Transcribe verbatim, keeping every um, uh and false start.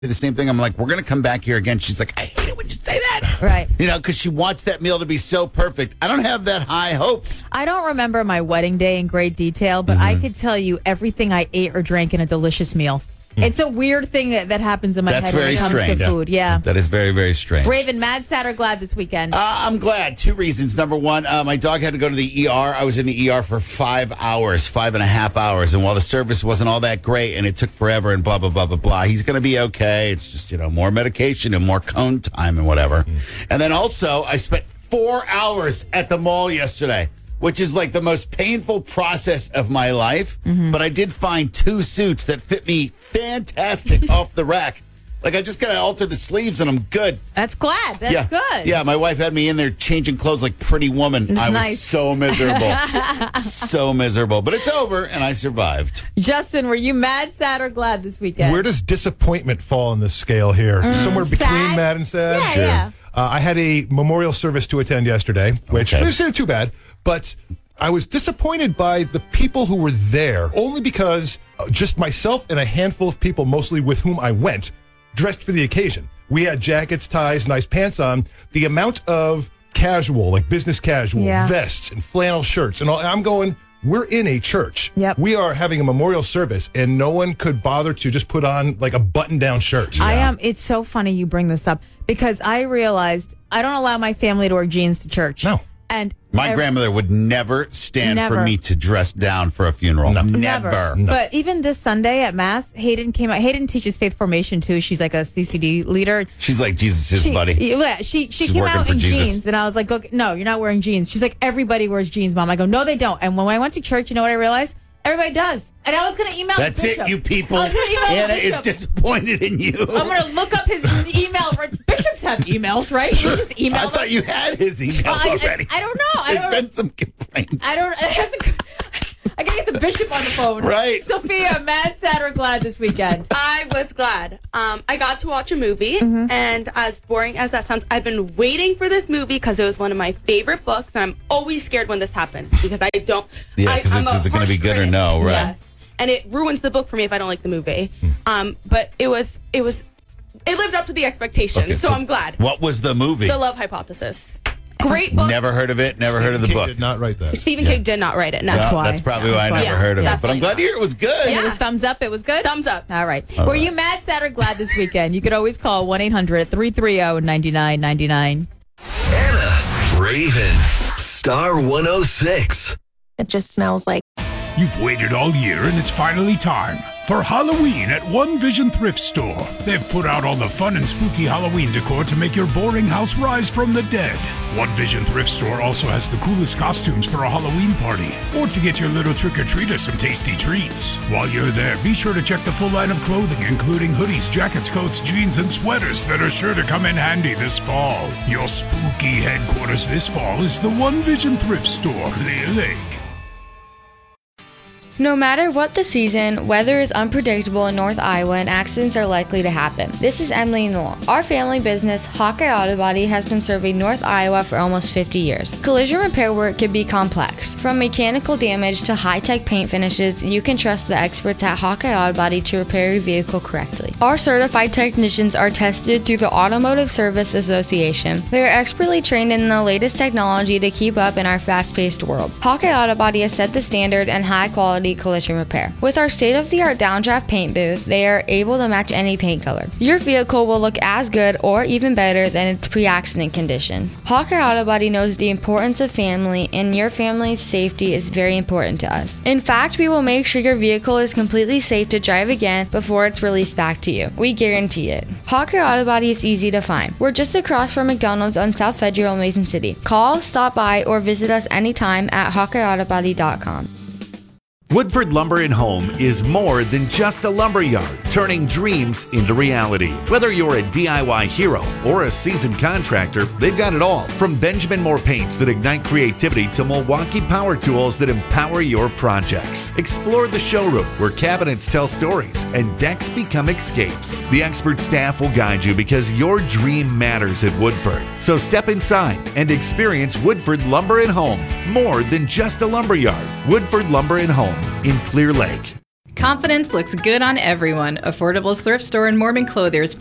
the same thing. I'm like, we're going to come back here again. She's like, I hate it when you say that. Right. You know, because she wants that meal to be so perfect. I don't have that high hopes. I don't remember my wedding day in great detail, but mm-hmm. I could tell you everything I ate or drank in a delicious meal. Mm. It's a weird thing that, that happens in my That's head when it comes strange. to food. Yeah. That is very, very strange. Raven, mad, sad, or glad this weekend? Uh, I'm glad. Two reasons. Number one, uh, my dog had to go to the E R. I was in the E R for five hours, five and a half hours. And while the service wasn't all that great and it took forever and blah, blah, blah, blah, blah, he's going to be okay. It's just, you know, more medication and more cone time and whatever. Mm. And then also, I spent four hours at the mall yesterday, which is like the most painful process of my life. Mm-hmm. But I did find two suits that fit me fantastic off the rack. Like, I just got to alter the sleeves and I'm good. That's glad. That's yeah. good. Yeah, my wife had me in there changing clothes like Pretty Woman. That's I was nice. so miserable. so miserable. But it's over and I survived. Justin, were you mad, sad, or glad this weekend? Where does disappointment fall on this scale here? Mm, Somewhere between sad? mad and sad? Yeah, sure. yeah. Uh, I had a memorial service to attend yesterday, which Okay. wasn't too bad, but I was disappointed by the people who were there, only because uh, just myself and a handful of people, mostly with whom I went, dressed for the occasion. We had jackets, ties, nice pants on. The amount of casual, like business casual, Yeah. vests and flannel shirts, and all, and I'm going, we're in a church. Yep. We are having a memorial service, and no one could bother to just put on like a button-down shirt. I am. It's so funny you bring this up because I realized I don't allow my family to wear jeans to church. No. And My every- grandmother would never stand Never. for me to dress down for a funeral. No. Never. No. But even this Sunday at Mass, Hayden came out. Hayden teaches faith formation too. She's like a C C D leader. She's like Jesus' She, buddy. Yeah, she she She's came working out for in Jesus. jeans, and I was like, go, "No, you're not wearing jeans." She's like, "Everybody wears jeans, Mom." I go, "No, they don't." And when I went to church, you know what I realized? Everybody does. And I was going to email That's the bishop. it, you people. I was gonna email the Anna is bishop. disappointed in you. I'm going to look up his email. Bishops have emails, right? You just email I them. thought you had his email I, already. I, I don't know. I There's don't. been some complaints. I don't. I have to. I gotta get the bishop on the phone. Right. Sophia, mad, sad, or glad this weekend? I was glad. Um, I got to watch a movie, Mm-hmm. and as boring as that sounds, I've been waiting for this movie because it was one of my favorite books, and I'm always scared when this happens because I don't. Yeah, I- 'cause I'm it's- a is it gonna be harsh good or critic. no, right? Yes. And it ruins the book for me if I don't like the movie. Um, but it was, it was, it lived up to the expectations, Okay, so, so I'm glad. What was the movie? The Love Hypothesis. Great book. Never heard of it. Never heard of the King book. did not write that. Stephen King did not write it. No. That's Well, why. that's probably Yeah, why I that's never why. heard of Yeah, it. But I'm glad to hear it was good. It was thumbs up. It was good. Thumbs up. All right. All Were right. you mad, sad, or glad this weekend? You could always call one eight hundred three three zero nine nine nine nine. Anna, Raven, Star one oh six. It just smells like You've waited all year and it's finally time for Halloween at One Vision Thrift Store. They've put out all the fun and spooky Halloween decor to make your boring house rise from the dead. One Vision Thrift Store also has the coolest costumes for a Halloween party or to get your little trick-or-treater some tasty treats. While you're there, be sure to check the full line of clothing, including hoodies, jackets, coats, jeans, and sweaters that are sure to come in handy this fall. Your spooky headquarters this fall is the One Vision Thrift Store, Clear Lake. No matter what the season, weather is unpredictable in North Iowa and accidents are likely to happen. This is Emily Knoll. Our family business, Hawkeye Auto Body, has been serving North Iowa for almost fifty years. Collision repair work can be complex. From mechanical damage to high-tech paint finishes, you can trust the experts at Hawkeye Auto Body to repair your vehicle correctly. Our certified technicians are tested through the Automotive Service Association. They are expertly trained in the latest technology to keep up in our fast-paced world. Hawkeye Auto Body has set the standard and high-quality collision repair. With our state-of-the-art downdraft paint booth, they are able to match any paint color. Your vehicle will look as good or even better than its pre-accident condition. Hawkeye Auto Body knows the importance of family, and your family's safety is very important to us. In fact, we will make sure your vehicle is completely safe to drive again before it's released back to you. We guarantee it. Hawkeye Auto Body is easy to find. We're just across from McDonald's on South Federal in Mason City. Call, stop by, or visit us anytime at hawkeye auto body dot com. Woodford Lumber and Home is more than just a lumber yard, turning dreams into reality. Whether you're a D I Y hero or a seasoned contractor, they've got it all. From Benjamin Moore paints that ignite creativity to Milwaukee power tools that empower your projects. Explore the showroom where cabinets tell stories and decks become escapes. The expert staff will guide you because your dream matters at Woodford. So step inside and experience Woodford Lumber and Home, more than just a lumber yard. Woodford Lumber and Home in Clear Lake. Confidence looks good on everyone. Affordable's thrift store and Mormon Clothiers